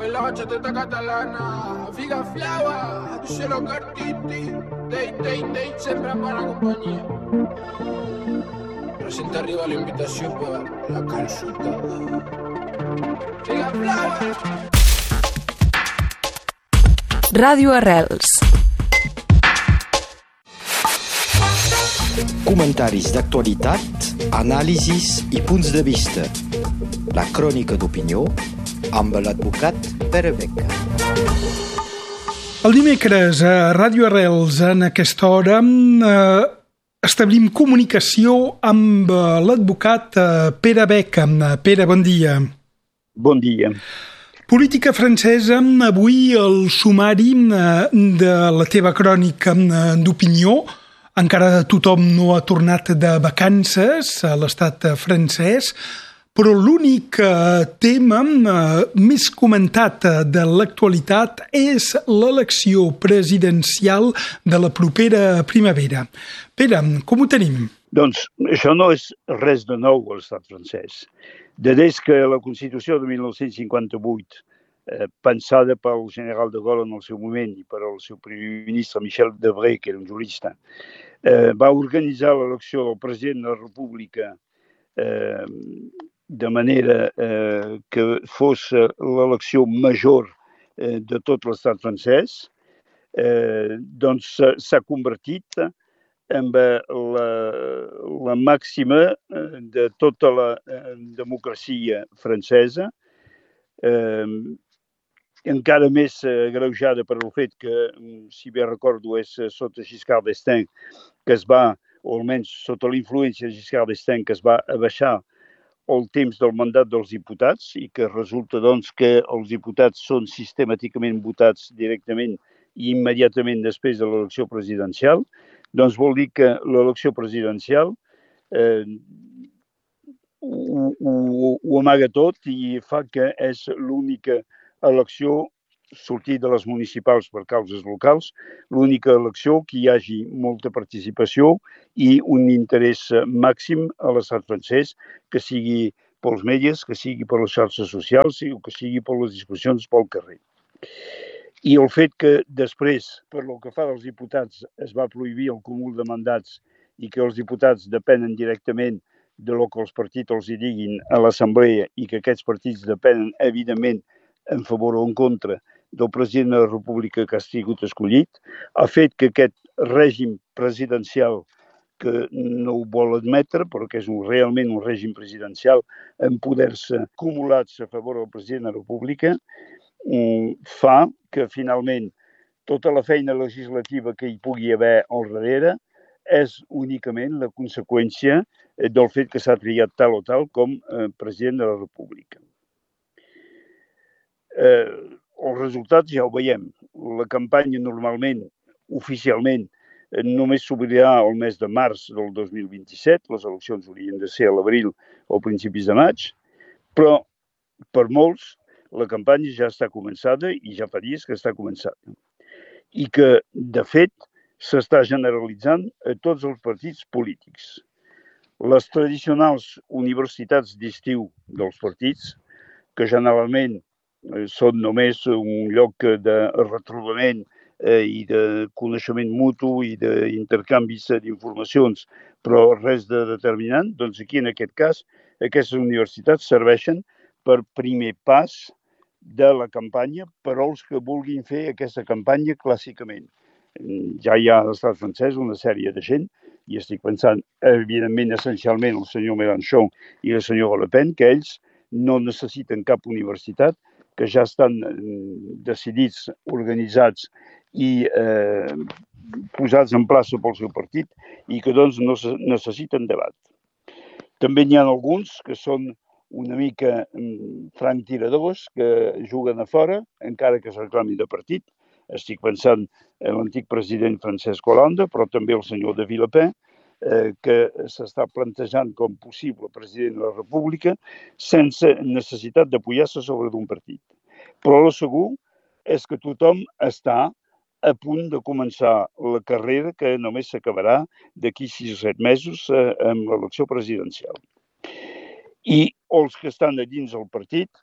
la bachateta catalana, figa flava, cielo cartiti, dei, sempre para compañía. Presenta arriba la invitación para la calçotada. Figa flava. Ràdio Arrels. Comentaris d'actualitat, anàlisis i punts de vista. La crònica d'opinió amb l'advocat Pere Beca. El dimecres a Ràdio Arrels, en aquesta hora, establim comunicació amb l'advocat Pere Beca. Pere, bon dia. Bon dia. Política francesa, avui el sumari de la teva crònica d'opinió. Encara tothom no ha tornat de vacances a l'estat francès, però l'únic tema més comentat de l'actualitat és l'elecció presidencial de la propera primavera. Pere, com ho tenim? Doncs això no és res de nou a l'estat francès. Des que la Constitució de 1958, pensada pel general de Gaulle en el seu moment i per al seu primer ministre Michel Debré, que era un jurista, va organitzar l'elecció del president de la República de manera que fos l'elecció major de tot l'estat francès, doncs s'ha convertit en la màxima de tota la democràcia francesa, encara més agreujada per el fet que, si bé recordo, és sota Giscard d'Estaing que es va, o almenys sota la influència de Giscard d'Estaing, que es va abaixar el temps del mandat dels diputats i que resulta doncs que els diputats són sistemàticament votats directament i immediatament després de l'elecció presidencial, doncs vol dir que l'elecció presidencial ho amaga tot i fa que és l'única elecció, sortir de les municipals per causes locals, l'única elecció que hi hagi molta participació i un interès màxim a l'estat francès, que sigui pels mèdies, que sigui per les xarxes socials o que sigui per les discussions pel carrer. I el fet que després, per lo que fa dels diputats, es va prohibir el cúmul de mandats i que els diputats depenen directament de lo que els partits els hi diguin a l'assemblea i que aquests partits depenen, evidentment, en favor o en contra del president de la República que ha sigut escollit, ha fet que aquest règim presidencial, que no ho vol admetre, però que és realment un règim presidencial amb poders acumulats a favor del president de la República, fa que finalment tota la feina legislativa que hi pugui haver al darrere és únicament la conseqüència del fet que s'ha triat tal o tal com president de la República. Els resultats ja ho veiem. La campanya normalment, oficialment, només s'obrirà el mes de març del 2027, les eleccions haurien de ser a l'abril o a principis de maig, però per molts la campanya ja està començada i ja fa dies que està començada. I que, de fet, s'està generalitzant a tots els partits polítics. Les tradicionals universitats d'estiu dels partits, que generalment són només un lloc de retrobament i de coneixement mutu i d'intercanvis d'informacions, però res de determinant, doncs aquí en aquest cas aquestes universitats serveixen per primer pas de la campanya per als que vulguin fer aquesta campanya clàssicament. Ja hi ha a l'estat francès una sèrie de gent, i estic pensant, evidentment, essencialment el senyor Mélenchon i la senyora Le Pen, que ells no necessiten cap universitat, que ja estan decidits, organitzats i posats en plaça pel seu partit i que doncs no necessiten debat. També n'hi ha alguns que són una mica franctiradors, que juguen a fora, encara que es reclamin de partit. Estic pensant en l'antic president Francesc Hollande, però també el senyor de Villepin, que s'està plantejant com possible president de la República sense necessitat d'apoyar-se sobre d'un partit. Però el segur és que tothom està a punt de començar la carrera que només s'acabarà d'aquí 6 o 7 mesos amb l'elecció presidencial. I els que estan a dins del partit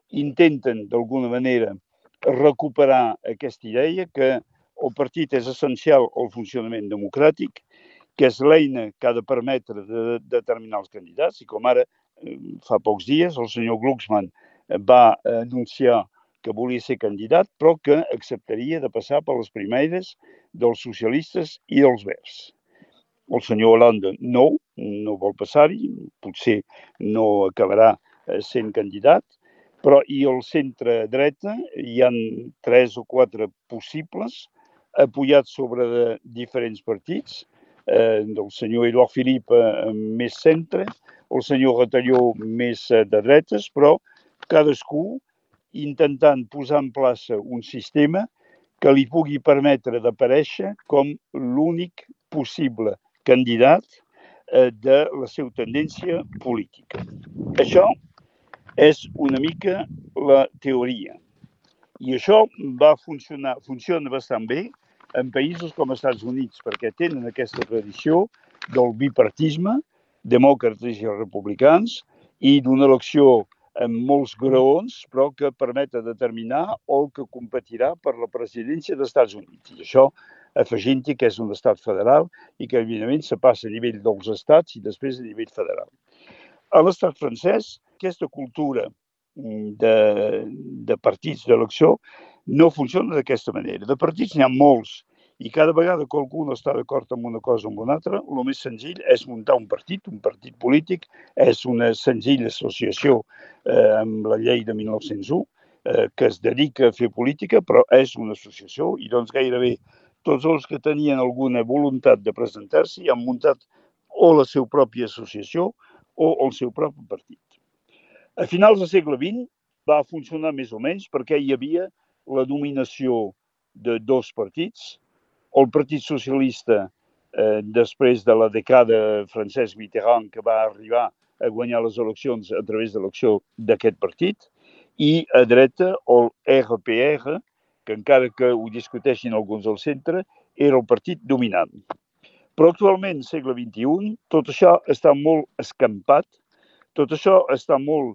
intenten, d'alguna manera, recuperar aquesta idea que el partit és essencial al funcionament democràtic, que és l'eina que ha de permetre de determinar els candidats, i com ara, fa pocs dies, el senyor Glucksmann va anunciar que volia ser candidat, però que acceptaria de passar per les primeres dels socialistes i dels verds. El senyor Hollande no vol passar-hi, potser no acabarà sent candidat, però i el centre-dreta hi ha 3 o 4 possibles, apoyats sobre de diferents partits, del senyor Edouard Philippe més centre, el senyor Retailleau més de dretes, però cadascú intentant posar en plaça un sistema que li pugui permetre d'aparèixer com l'únic possible candidat de la seva tendència política. Això és una mica la teoria. I això funciona bastant bé en països com els Estats Units, perquè tenen aquesta tradició del bipartisme, demòcrates i republicans, i d'una elecció amb molts graons, però que permet determinar el que competirà per la presidència dels Estats Units. I això afegint-hi que és un estat federal i que, evidentment, se passa a nivell dels estats i després a nivell federal. A l'estat francès, aquesta cultura de partits d'elecció no funciona d'aquesta manera. De partits n'hi ha molts, i cada vegada que algú no està d'acord amb una cosa o amb una altra, el més senzill és muntar un partit polític, és una senzilla associació amb la llei de 1901, que es dedica a fer política, però és una associació, i doncs gairebé tots els que tenien alguna voluntat de presentar-s'hi han muntat o la seva pròpia associació o el seu propi partit. A finals del segle XX va funcionar més o menys perquè hi havia la dominació de 2 partits, el Partit Socialista, després de la dècada Francesc Mitterrand, que va arribar a guanyar les eleccions a través de l'acció d'aquest partit, i a dreta el RPR, que encara que ho discuteixin alguns al centre, era el partit dominant. Però actualment, segle XXI, tot això està molt escampat, tot això està molt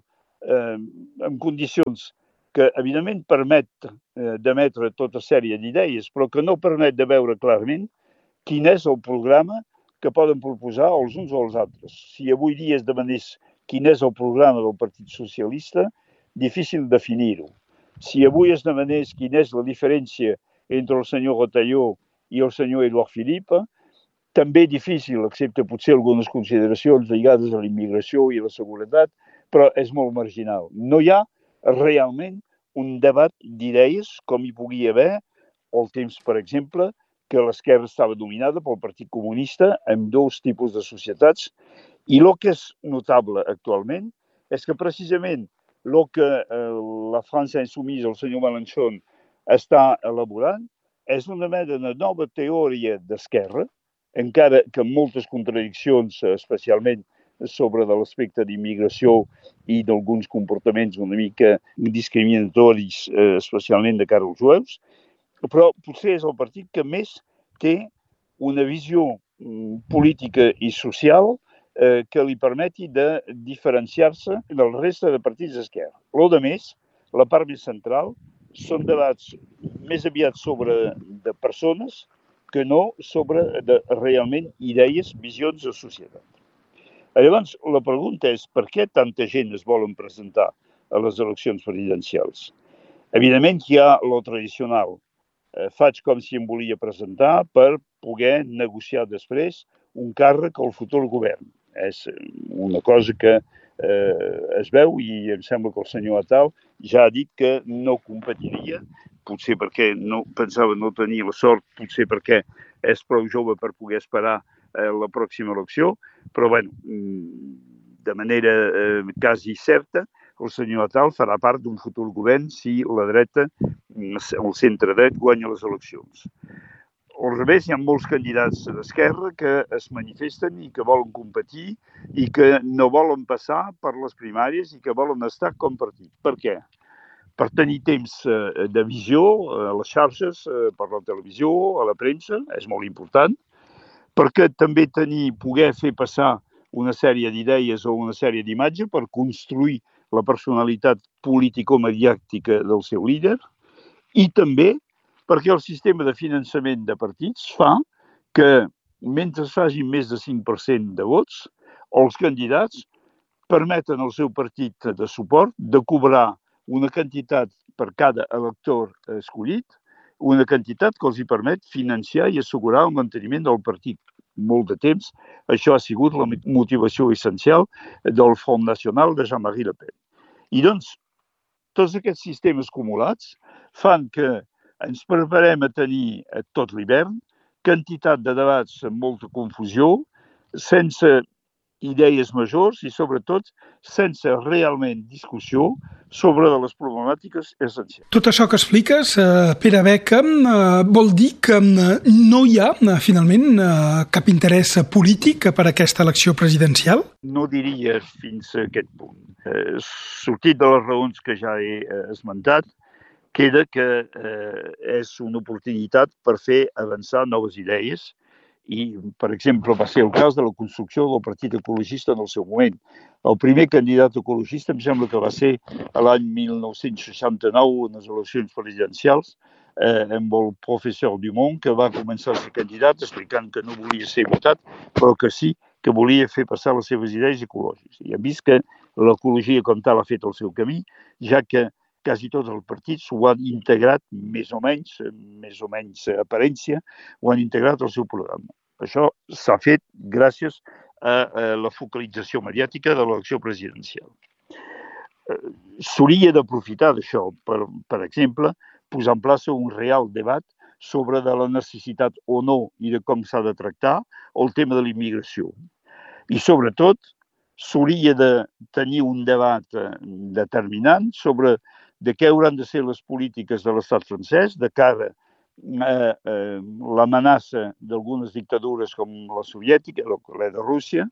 en condicions que, evidentment, permet d'emetre tota sèrie d'idees, però que no permet de veure clarament quin és el programa que poden proposar els uns o els altres. Si avui dia es demanés quin és el programa del Partit Socialista, difícil definir-ho. Si avui es demanés quina és la diferència entre el senyor Retailleau i el senyor Edouard Philippe, també difícil, excepte potser algunes consideracions lligades a la immigració i a la seguretat, però és molt marginal. No hi ha realment un debat d'idees com hi podia haver al temps, per exemple, que l'esquerra estava dominada pel Partit Comunista amb 2 tipus de societats. I el que és notable actualment és que precisament el que la França Insoumise, el senyor Mélenchon, està elaborant és una mena de nova teoria d'esquerra, encara que amb moltes contradiccions, especialment sobre de l'aspecte d'immigració i d'alguns comportaments una mica discriminatoris, especialment de cara als jueus, però potser és el partit que més té una visió política i social que li permeti de diferenciar-se del resta de partits d'esquerra. A més, la part més central són debats més aviat sobre de persones que no sobre realment idees, visions de societat. Llavors, la pregunta és per què tanta gent es volen presentar a les eleccions presidencials? Evidentment que hi ha lo tradicional. Faig com si em volia presentar per poder negociar després un càrrec al futur govern. És una cosa que es veu i em sembla que el senyor Attal ja ha dit que no competiria, potser perquè no pensava no tenir la sort, potser perquè és prou jove per poder esperar la pròxima elecció, però de manera quasi certa, el senyor Attal farà part d'un futur govern si la dreta, el centre-dret, guanya les eleccions. Al revés, hi ha molts candidats d'esquerra que es manifesten i que volen competir i que no volen passar per les primàries i que volen estar com partit. Per què? Per tenir temps de visió a les xarxes, per la televisió, a la premsa, és molt important, perquè també poder fer passar una sèrie d'idees o una sèrie d'imatges per construir la personalitat político-mediàtica del seu líder, i també perquè el sistema de finançament de partits fa que, mentre es facin més de 5% de vots, els candidats permeten al seu partit de suport de cobrar una quantitat per cada elector escollit, una quantitat que els hi permet financiar i assegurar el manteniment del partit molt de temps. Això ha sigut la motivació essencial del Front Nacional de Jean-Marie Le Pen. I doncs, tots aquests sistemes acumulats fan que ens preparem a tenir tot l'hivern quantitat de debats amb molta confusió, sense idees majors i, sobretot, sense realment discussió sobre de les problemàtiques essencials. Tot això que expliques, Pere Beca, vol dir que no hi ha, finalment, cap interès polític per a aquesta elecció presidencial? No diria fins a aquest punt. Sortit de les raons que ja he esmentat, queda que és una oportunitat per fer avançar noves idees i, per exemple, va ser el cas de la construcció del Partit Ecologista en el seu moment. El primer candidat ecologista em sembla que va ser l'any 1969 en les eleccions presidencials amb el professor Dumont, que va començar a ser candidat explicant que no volia ser votat, però que sí que volia fer passar les seves idees ecològiques. I hem vist que l'ecologia com tal ha fet el seu camí, ja que quasi tots els partits ho han integrat, més o menys aparència, ho han integrat al seu programa. Això s'ha fet gràcies a la focalització mediàtica de l'elecció presidencial. S'hauria d'aprofitar d'això, per exemple, posar en plaça un real debat sobre de la necessitat o no i de com s'ha de tractar el tema de l'immigració. I, sobretot, s'hauria de tenir un debat determinant sobre de què hauran de ser les polítiques de l'estat francès de cara a l'amenaça d'algunes dictadures com la soviètica, la de Rússia,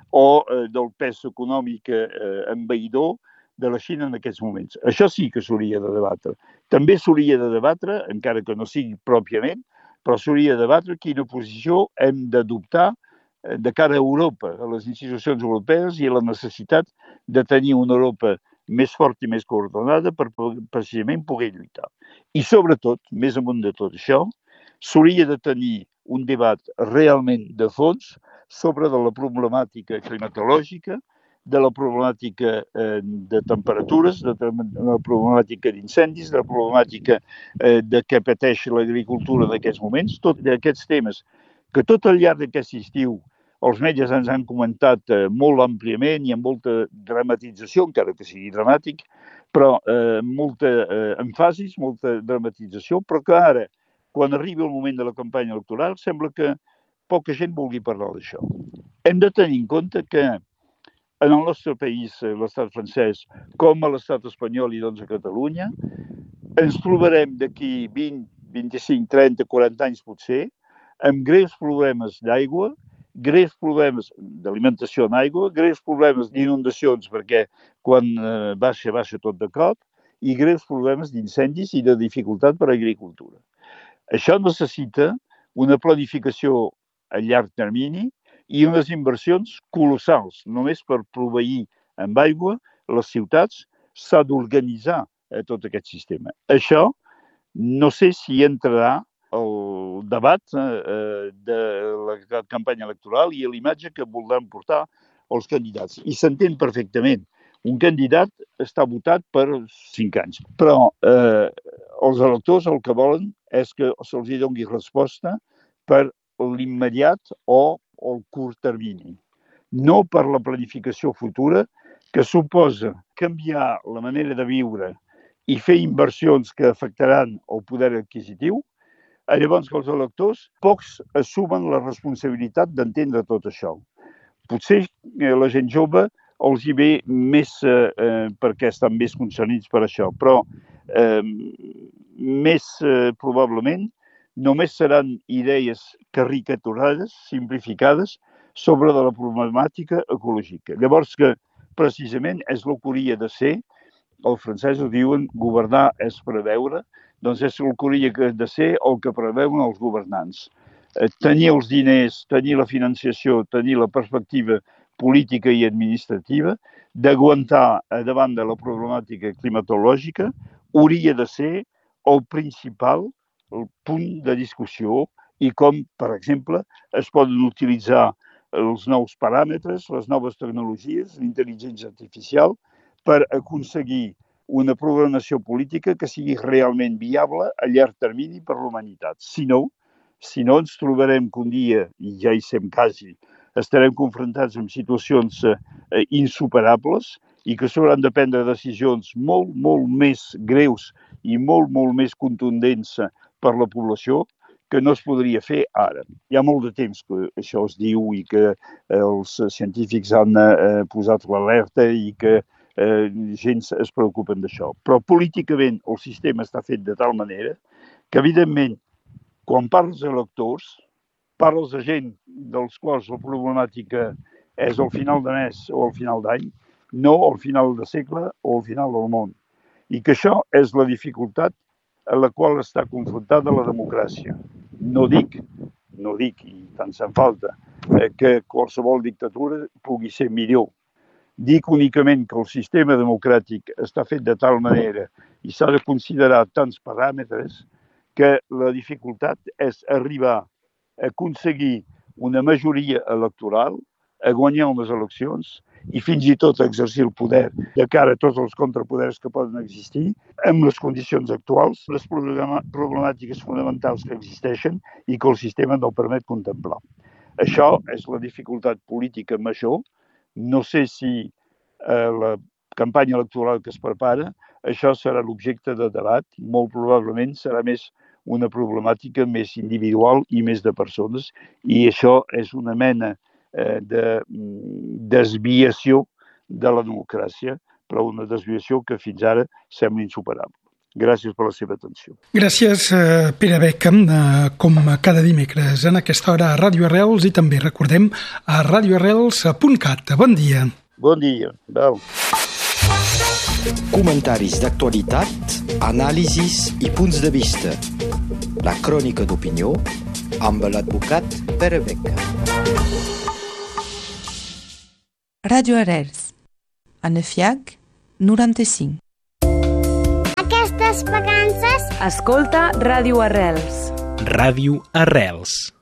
o del pes econòmic envaïdor de la Xina en aquests moments. Això sí que s'hauria de debatre. També s'hauria de debatre, encara que no sigui pròpiament, però s'hauria de debatre quina posició hem d'adoptar de cara a Europa, a les institucions europees i a la necessitat de tenir una Europa més forta i més coordinada per precisament poder lluitar. I sobretot, més amunt de tot això, s'hauria de tenir un debat realment de fons sobre de la problemàtica climatològica, de la problemàtica de temperatures, de la problemàtica d'incendis, de la problemàtica de què pateix l'agricultura d'aquests moments, tots aquests temes que tot al llarg d'aquest estiu els metges ens han comentat molt àmpliament i amb molta dramatització, encara que sigui dramàtic, però molta èmfasis, molta dramatització, però que ara, quan arribi el moment de la campanya electoral, sembla que poca gent vulgui parlar d'això. Hem de tenir en compte que en el nostre país, l'estat francès, com a l'estat espanyol i doncs a Catalunya, ens trobarem d'aquí 20, 25, 30, 40 anys potser, amb greus problemes d'aigua, greus problemes d'alimentació en aigua, greus problemes d'inundacions perquè quan baixa tot de cop i greus problemes d'incendis i de dificultat per a l'agricultura. Això necessita una planificació a llarg termini i unes inversions colossals. Només per proveir amb aigua les ciutats s'ha d'organitzar tot aquest sistema. Això no sé si entrarà el debat de la campanya electoral i l'imatge que voldran portar els candidats. I s'entén perfectament. Un candidat està votat per 5 anys, però els electors el que volen és que se'ls doni resposta per l'immediat o el curt termini, no per la planificació futura, que suposa canviar la manera de viure i fer inversions que afectaran el poder adquisitiu. Llavors que els electors, pocs assumen la responsabilitat d'entendre tot això. Potser la gent jove els hi ve més perquè estan més concernits per això, però més probablement només seran idees caricaturades, simplificades, sobre de la problemàtica ecològica. Llavors que precisament és el que hauria de ser, els francesos diuen governar és preveure, doncs és el que hauria de ser el que preveuen els governants. Tenir els diners, tenir la financiació, tenir la perspectiva política i administrativa d'aguantar davant de la problemàtica climatològica hauria de ser el principal punt de discussió i com, per exemple, es poden utilitzar els nous paràmetres, les noves tecnologies, l'intel·ligència artificial, per aconseguir una programació política que sigui realment viable a llarg termini per l'humanitat. Si no ens trobarem que un dia, i ja hi sem quasi, estarem confrontats amb situacions insuperables i que s'hauran de prendre decisions molt, molt més greus i molt, molt més contundents per la població que no es podria fer ara. Hi ha molt de temps que això es diu i que els científics han posat l'alerta i que gent es preocupen d'això. Però políticament el sistema està fet de tal manera que, evidentment, quan parles d'electors, parles de gent dels quals la problemàtica és al final de mes o al final d'any, no al final de segle o al final del món. I que això és la dificultat a la qual està confrontada la democràcia. No dic, i tant se'n falta, que qualsevol dictadura pugui ser millor. Dic únicament que el sistema democràtic està fet de tal manera i s'ha de considerar tants paràmetres que la dificultat és arribar a aconseguir una majoria electoral, a guanyar unes eleccions i fins i tot a exercir el poder de cara a tots els contrapoders que poden existir amb les condicions actuals, les problemàtiques fonamentals que existeixen i que el sistema no permet contemplar. Això és la dificultat política major. No sé si la campanya electoral que es prepara, això serà l'objecte de debat. Molt probablement serà més una problemàtica més individual i més de persones, i això és una mena de desviació de la democràcia, però una desviació que fins ara sembla insuperable. Gràcies per la seva atenció. Gràcies, Pere Beckham, com cada dimecres en aquesta hora a Ràdio Arrels i també recordem a radioarrels.cat. Bon dia. Bon dia. Val. Comentaris d'actualitat, anàlisis i punts de vista. La crònica d'opinió amb l'advocat Pere Beckham. Ràdio Arrels, a Nefiac 95. Aquestes vacances... Escolta Ràdio Arrels. Ràdio Arrels.